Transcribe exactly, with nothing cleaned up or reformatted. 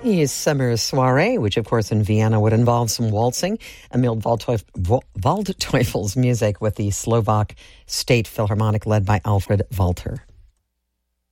Viennese summer soiree, which of course in Vienna would involve some waltzing, Emil Waldteuf- Waldteufel's music with the Slovak State Philharmonic led by Alfred Walter.